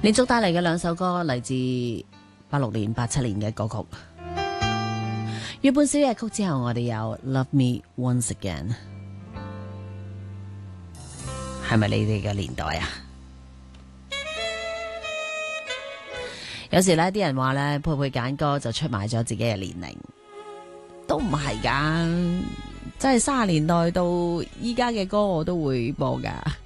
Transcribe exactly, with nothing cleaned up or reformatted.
連續帶嚟嘅兩首歌嚟自八六年、八七年嘅歌曲。月半小夜曲之後，我哋有 Love Me Once Again， 係咪你哋嘅年代啊？有時呢啲人話呢，配配揀歌就出賣咗自己嘅年齡，都唔係噶，真係三十年代到依家嘅歌我都會播噶。